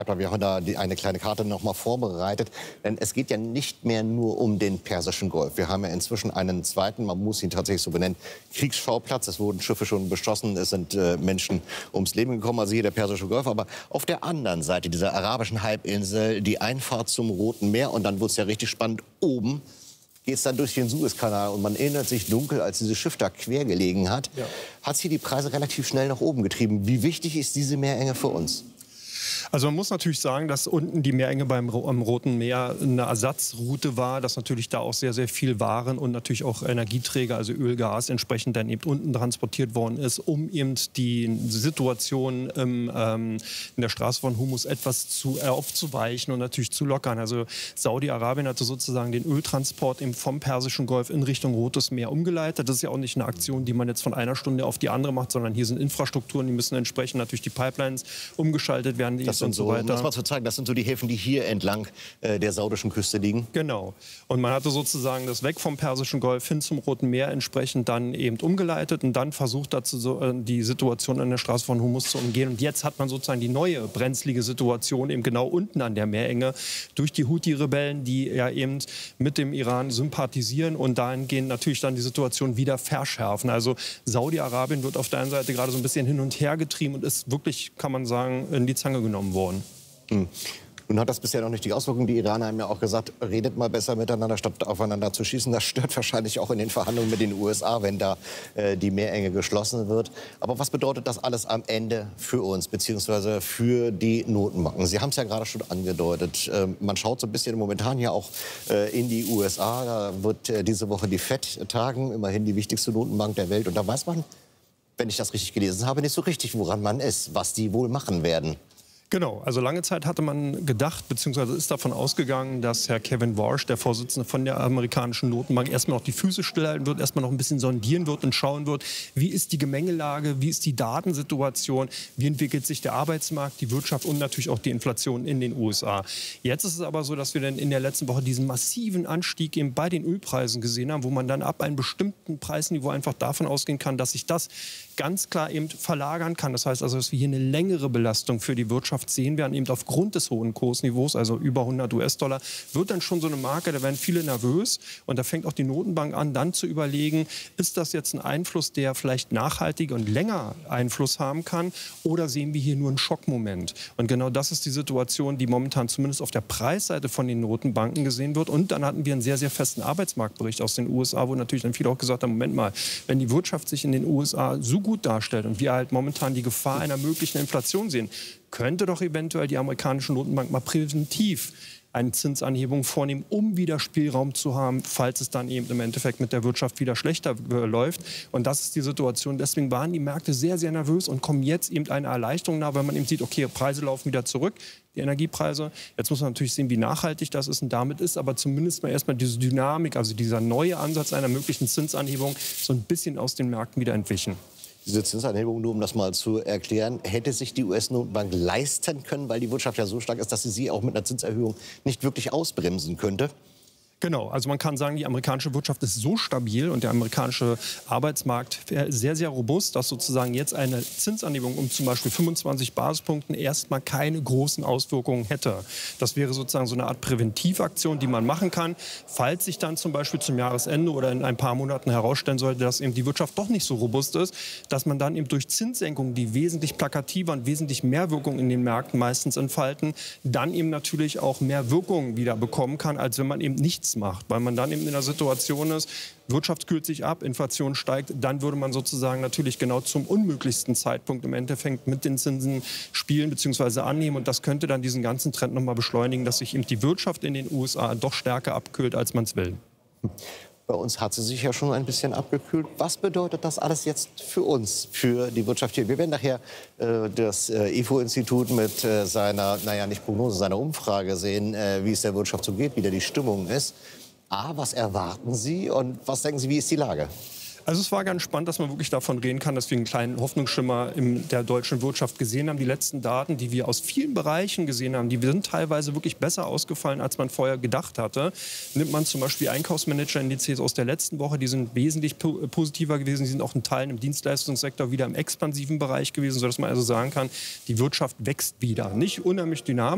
Wir haben da eine kleine Karte noch mal vorbereitet. Denn es geht ja nicht mehr nur um den Persischen Golf. Wir haben ja inzwischen einen zweiten, man muss ihn tatsächlich so benennen, Kriegsschauplatz. Es wurden Schiffe schon beschossen, es sind Menschen ums Leben gekommen, also hier der Persische Golf. Aber auf der anderen Seite dieser arabischen Halbinsel die Einfahrt zum Roten Meer. Und dann wird es ja richtig spannend. Oben geht es dann durch den Suezkanal. Und man erinnert sich dunkel, als dieses Schiff da quer gelegen hat, hat es hier die Preise relativ schnell nach oben getrieben. Wie wichtig ist diese Meerenge für uns? Also man muss natürlich sagen, dass unten die Meerenge am Roten Meer eine Ersatzroute war, dass natürlich da auch sehr, sehr viel Waren und natürlich auch Energieträger, also Öl, Gas, entsprechend dann eben unten transportiert worden ist, um eben die Situation in der Straße von Hormuz etwas aufzuweichen und natürlich zu lockern. Also Saudi-Arabien hatte sozusagen den Öltransport eben vom Persischen Golf in Richtung Rotes Meer umgeleitet. Das ist ja auch nicht eine Aktion, die man jetzt von einer Stunde auf die andere macht, sondern hier sind Infrastrukturen, die müssen entsprechend natürlich die Pipelines umgeschaltet werden. Das sind so, um das mal zu zeigen, das sind so die Häfen, die hier entlang der saudischen Küste liegen. Genau. Und man hatte sozusagen das weg vom Persischen Golf hin zum Roten Meer entsprechend dann eben umgeleitet und dann versucht dazu die Situation an der Straße von Hormuz zu umgehen. Und jetzt hat man sozusagen die neue brenzlige Situation eben genau unten an der Meerenge durch die Houthi-Rebellen, die ja eben mit dem Iran sympathisieren und dahingehend natürlich dann die Situation wieder verschärfen. Also Saudi-Arabien wird auf der einen Seite gerade so ein bisschen hin und her getrieben und ist wirklich, kann man sagen, in die Zange genommen worden. Nun hat das bisher noch nicht die Auswirkungen. Die Iraner haben ja auch gesagt, redet mal besser miteinander, statt aufeinander zu schießen. Das stört wahrscheinlich auch in den Verhandlungen mit den USA, wenn da die Meerenge geschlossen wird. Aber was bedeutet das alles am Ende für uns, beziehungsweise für die Notenbanken? Sie haben es ja gerade schon angedeutet. Man schaut so ein bisschen momentan ja auch in die USA. Da wird diese Woche die FED tagen, immerhin die wichtigste Notenbank der Welt. Und da weiß man, wenn ich das richtig gelesen habe, nicht so richtig, woran man ist, was die wohl machen werden. Genau, also lange Zeit hatte man gedacht, beziehungsweise ist davon ausgegangen, dass Herr Kevin Warsh, der Vorsitzende von der amerikanischen Notenbank, erstmal noch die Füße stillhalten wird, erstmal noch ein bisschen sondieren wird und schauen wird, wie ist die Gemengelage, wie ist die Datensituation, wie entwickelt sich der Arbeitsmarkt, die Wirtschaft und natürlich auch die Inflation in den USA. Jetzt ist es aber so, dass wir dann in der letzten Woche diesen massiven Anstieg eben bei den Ölpreisen gesehen haben, wo man dann ab einem bestimmten Preisniveau einfach davon ausgehen kann, dass sich das ganz klar eben verlagern kann. Das heißt also, dass wir hier eine längere Belastung für die Wirtschaft sehen werden, eben aufgrund des hohen Kursniveaus, also über 100 US-Dollar, wird dann schon so eine Marke, da werden viele nervös und da fängt auch die Notenbank an, dann zu überlegen, ist das jetzt ein Einfluss, der vielleicht nachhaltig und länger Einfluss haben kann oder sehen wir hier nur einen Schockmoment? Und genau das ist die Situation, die momentan zumindest auf der Preisseite von den Notenbanken gesehen wird. Und dann hatten wir einen sehr, sehr festen Arbeitsmarktbericht aus den USA, wo natürlich dann viele auch gesagt haben, Moment mal, wenn die Wirtschaft sich in den USA so gut darstellt und wir halt momentan die Gefahr einer möglichen Inflation sehen, könnte doch eventuell die amerikanische Notenbank mal präventiv eine Zinsanhebung vornehmen, um wieder Spielraum zu haben, falls es dann eben im Endeffekt mit der Wirtschaft wieder schlechter läuft. Und das ist die Situation. Deswegen waren die Märkte sehr, sehr nervös und kommen jetzt eben einer Erleichterung nach, weil man eben sieht, okay, Preise laufen wieder zurück, die Energiepreise. Jetzt muss man natürlich sehen, wie nachhaltig das ist. Und damit ist aber zumindest mal erstmal diese Dynamik, also dieser neue Ansatz einer möglichen Zinsanhebung, so ein bisschen aus den Märkten wieder entwichen. Diese Zinsanhebung, nur um das mal zu erklären, hätte sich die US-Notenbank leisten können, weil die Wirtschaft ja so stark ist, dass sie auch mit einer Zinserhöhung nicht wirklich ausbremsen könnte? Genau, also man kann sagen, die amerikanische Wirtschaft ist so stabil und der amerikanische Arbeitsmarkt sehr, sehr robust, dass sozusagen jetzt eine Zinsanhebung um zum Beispiel 25 Basispunkten erstmal keine großen Auswirkungen hätte. Das wäre sozusagen so eine Art Präventivaktion, die man machen kann, falls sich dann zum Beispiel zum Jahresende oder in ein paar Monaten herausstellen sollte, dass eben die Wirtschaft doch nicht so robust ist, dass man dann eben durch Zinssenkungen, die wesentlich plakativer und wesentlich mehr Wirkung in den Märkten meistens entfalten, dann eben natürlich auch mehr Wirkung wieder bekommen kann, als wenn man eben nichts macht, weil man dann eben in der Situation ist, Wirtschaft kühlt sich ab, Inflation steigt, dann würde man sozusagen natürlich genau zum unmöglichsten Zeitpunkt im Endeffekt mit den Zinsen spielen bzw. annehmen und das könnte dann diesen ganzen Trend noch mal beschleunigen, dass sich eben die Wirtschaft in den USA doch stärker abkühlt, als man es will. Bei uns hat sie sich ja schon ein bisschen abgekühlt. Was bedeutet das alles jetzt für uns, für die Wirtschaft hier? Wir werden nachher das IFO-Institut mit seiner, naja, nicht Prognose, seiner Umfrage sehen, wie es der Wirtschaft so geht, wie da die Stimmung ist. Was erwarten Sie und was denken Sie, wie ist die Lage? Also es war ganz spannend, dass man wirklich davon reden kann, dass wir einen kleinen Hoffnungsschimmer in der deutschen Wirtschaft gesehen haben. Die letzten Daten, die wir aus vielen Bereichen gesehen haben, die sind teilweise wirklich besser ausgefallen, als man vorher gedacht hatte. Nimmt man zum Beispiel Einkaufsmanager-Indizes aus der letzten Woche, die sind wesentlich positiver gewesen. Die sind auch in Teilen im Dienstleistungssektor wieder im expansiven Bereich gewesen, sodass man also sagen kann, die Wirtschaft wächst wieder. Nicht unheimlich dynamisch.